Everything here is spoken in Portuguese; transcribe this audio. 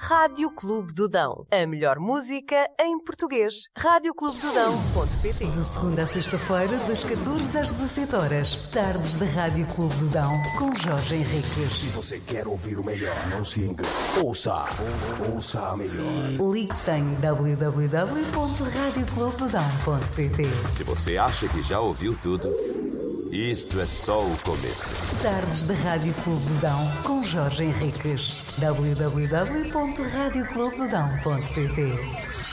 Rádio Clube do Dão. A melhor música em português. radioclubedodão.pt. De segunda a sexta-feira, das 14 às 17 horas. Tardes da Rádio Clube do Dão, com Jorge Henriques. Se você quer ouvir o melhor, não se engane. Ouça a melhor. Ligue-se em www.radioclubedodão.pt. Se você acha que já ouviu tudo, isto é só o começo. Tardes da Rádio Clube do Dão, com Jorge Henriques. www.radioclubedodão.pt.